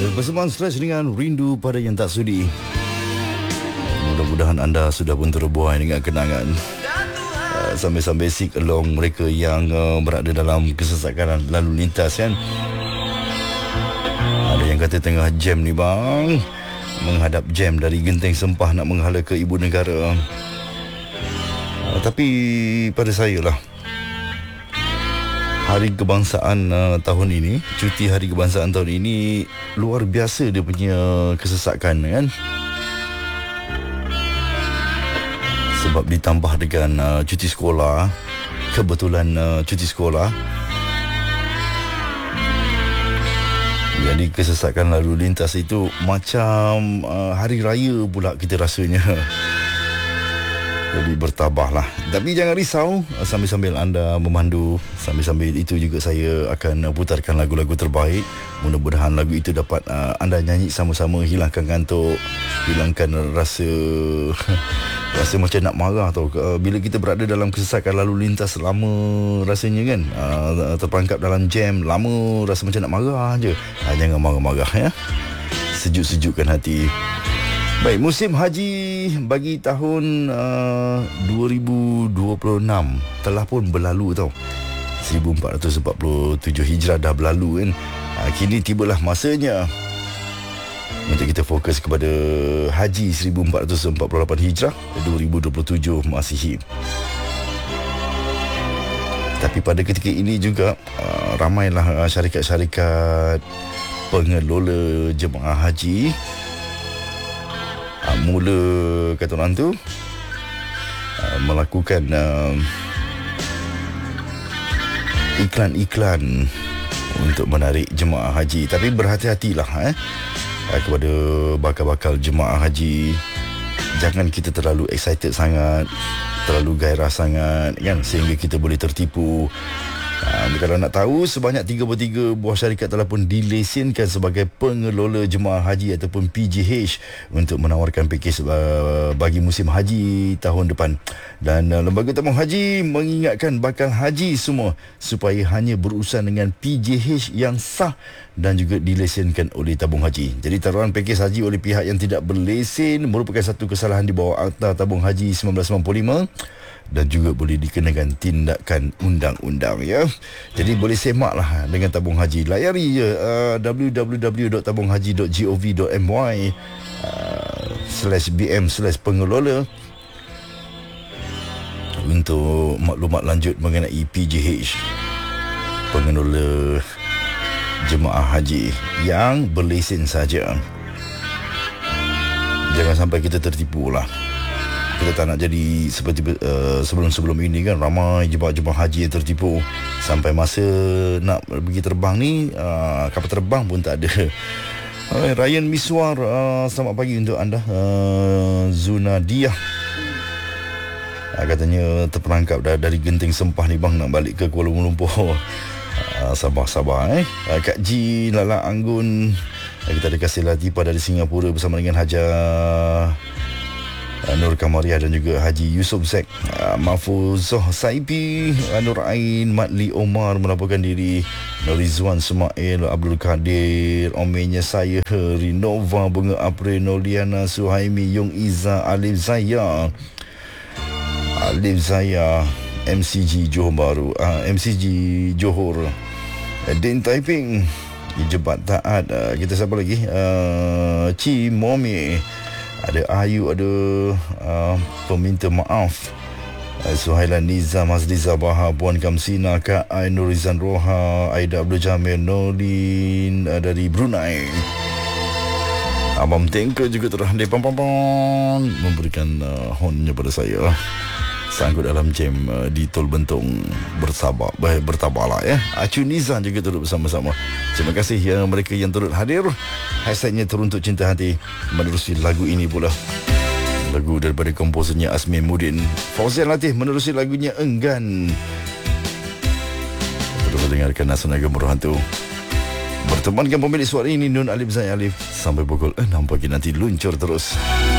Persembahan stres dengan rindu pada yang tak sudi. Mudah-mudahan anda sudah pun terbuai dengan kenangan sambil-sambil seek along mereka yang berada dalam kesesakan lalu lintas kan. Ada yang kata tengah jam ni bang, menghadap jam dari Genting Sempah nak menghala ke ibu negara. Tapi pada saya lah, Hari Kebangsaan tahun ini, cuti Hari Kebangsaan tahun ini luar biasa dia punya kesesakan kan. Sebab ditambah dengan cuti sekolah, kebetulan cuti sekolah. Jadi kesesakan lalu lintas itu macam hari raya pula kita rasanya. Jadi bertabahlah. Tapi jangan risau, sambil-sambil anda memandu, sambil-sambil itu juga saya akan putarkan lagu-lagu terbaik. Mudah-mudahan lagu itu dapat anda nyanyi sama-sama, hilangkan ngantuk, hilangkan rasa macam nak marah tau. Bila kita berada dalam kesesakan lalu lintas lama rasanya kan, terperangkap dalam jam lama, rasa macam nak marah je. Jangan marah-marah ya. Sejuk-sejukkan hati. Baik, musim haji bagi tahun 2026 telah pun berlalu tau. 1447 Hijrah dah berlalu kan. Kini tibalah masanya untuk kita fokus kepada Haji 1448 Hijrah 2027 Masihi. Tapi pada ketika ini juga ramailah syarikat-syarikat pengelola jemaah haji mula kata orang tu melakukan iklan-iklan untuk menarik jemaah haji. Tapi berhati-hatilah kepada bakal-bakal jemaah haji. Jangan kita terlalu excited sangat, terlalu gairah sangat kan, sehingga kita boleh tertipu. Kalau nak tahu, sebanyak 33 buah syarikat telah pun dilesenkan sebagai pengelola jemaah haji ataupun PJH untuk menawarkan pakej bagi musim haji tahun depan. Dan Lembaga Tabung Haji mengingatkan bakal haji semua supaya hanya berurusan dengan PJH yang sah dan juga dilesenkan oleh Tabung Haji. Jadi tawaran pakej haji oleh pihak yang tidak berlesen merupakan satu kesalahan di bawah Akta Tabung Haji 1995 dan juga boleh dikenakan tindakan undang-undang ya. Jadi boleh semaklah dengan Tabung Haji. Layari je www.tabunghaji.gov.my /BM/pengelola untuk maklumat lanjut mengenai PJH, pengelola jemaah haji yang berlesen saja. Jangan sampai kita tertipu lah. Kita tak nak jadi seperti sebelum-sebelum ini kan, ramai jemaah haji yang tertipu. Sampai masa nak pergi terbang ni, kapal terbang pun tak ada. Ryan Miswar, selamat pagi untuk anda. Zunadiah, katanya terperangkap dari Genting Sempah ni bang, nak balik ke Kuala Lumpur. Sabar-sabar Kak Ji, Lala Anggun. Kita ada Kasih Latifah dari Singapura bersama dengan Haja Nur Kamariah dan juga Haji Yusof Zek. Mahfuzoh Saipi, Nur Ain, Matli Omar melaporkan diri. Norizwan Semail, Abdul Kadir, Omenya saya, Rinova, Bunga April, Noliana Suhaimi, Yung Iza, Alif Zaya, MCG Johor Baru, MCG Johor, Din Taiping, Jebat Taat. Kita siapa lagi? Ci Momi, ada Ayu, ada peminta maaf, Suhailan Nizam, Hazliza Baha, Puan Kamsina, Kak Ainurizan Roha, Aida Abdul Jamil, Nolin dari Brunei. Abang Tengke juga telah memberikan honnya pada saya. Sangkut dalam jam di Tol Bentong. Bertabarlah ya. Acu Nizam juga turut bersama-sama. Terima kasih yang mereka yang turut hadir. Hashtagnya Teruntuk Cinta Hati. Menerusi lagu ini pula, lagu daripada komposernya Azmi Mudin. Fauzian Latif menerusi lagunya Enggan. Terus dengarkan Nasonaga Meruhantu. Bertemankan pemilik suara ini Nun Alif Zain Alif sampai pukul 6 pagi nanti, luncur terus.